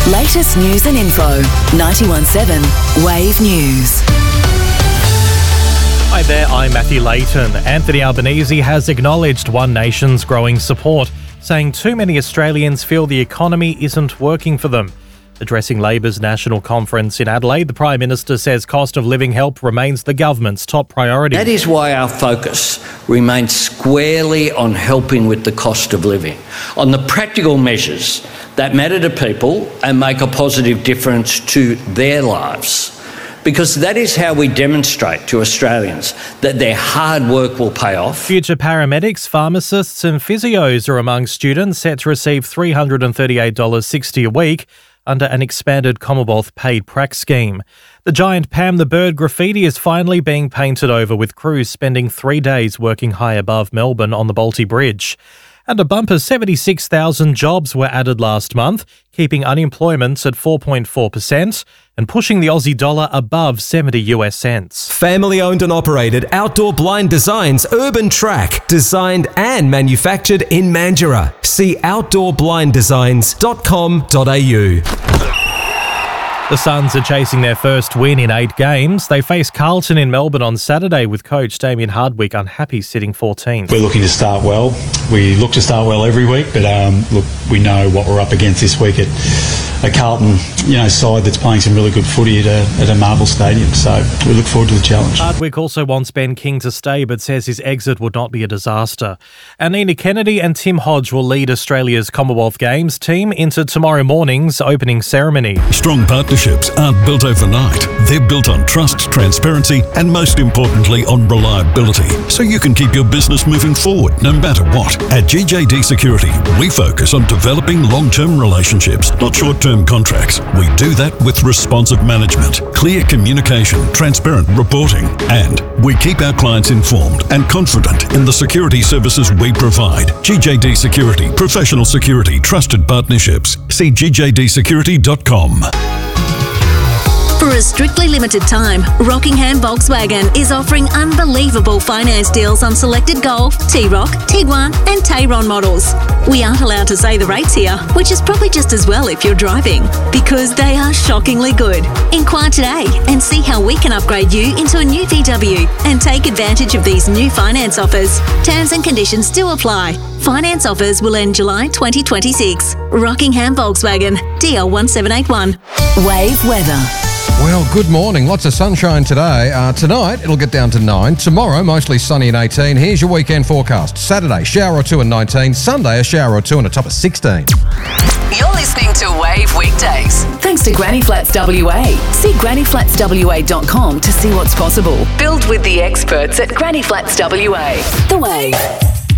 Latest news and info. 91.7 Wave News. Hi there, I'm Matthew Layton. Anthony Albanese has acknowledged One Nation's growing support, saying too many Australians feel the economy isn't working for them. Addressing Labor's national conference in Adelaide, the Prime Minister says cost of living help remains the government's top priority. That is why our focus remains squarely on helping with the cost of living, on the practical measures that matter to people and make a positive difference to their lives. Because that is how we demonstrate to Australians that their hard work will pay off. Future paramedics, pharmacists and physios are among students set to receive $338.60 a week under an expanded Commonwealth paid prac scheme. The giant Pam the Bird graffiti is finally being painted over, with crews spending 3 days working high above Melbourne on the Balti Bridge. And a bumper 76,000 jobs were added last month, keeping unemployment at 4.4% and pushing the Aussie dollar above 70 US cents. Family owned and operated Outdoor Blind Designs Urban Track, designed and manufactured in Mandurah. See outdoorblindesigns.com.au. The Suns are chasing their first win in 8 games. They face Carlton in Melbourne on Saturday, with coach Damien Hardwick unhappy sitting 14th. We're looking to start well. We look to start well every week, but look, we know what we're up against this week at a Carlton, side that's playing some really good footy at a Marvel Stadium. So we look forward to the challenge. Hardwick also wants Ben King to stay, but says his exit would not be a disaster. And Nina Kennedy and Tim Hodge will lead Australia's Commonwealth Games team into tomorrow morning's opening ceremony. Strong partnerships aren't built overnight. They're built on trust, transparency, and most importantly, on reliability. So you can keep your business moving forward no matter what. At GJD Security, we focus on developing long-term relationships, not short-term contracts. We do that with responsive management, clear communication, transparent reporting, and we keep our clients informed and confident in the security services we provide. GJD Security, professional security, trusted partnerships. See gjdsecurity.com. For a strictly limited time, Rockingham Volkswagen is offering unbelievable finance deals on selected Golf, T-Roc, Tiguan and Tayron models. We aren't allowed to say the rates here, which is probably just as well if you're driving, because they are shockingly good. Inquire today and see how we can upgrade you into a new VW and take advantage of these new finance offers. Terms and conditions do apply. Finance offers will end July 2026. Rockingham Volkswagen, DL1781. Wave weather. Well, good morning. Lots of sunshine today. Tonight, it'll get down to 9. Tomorrow, mostly sunny and 18. Here's your weekend forecast. Saturday, shower or 2 and 19. Sunday, a shower or 2 and a top of 16. You're listening to Wave Weekdays. Thanks to Granny Flats WA. See grannyflatswa.com to see what's possible. Build with the experts at Granny Flats WA. The Wave.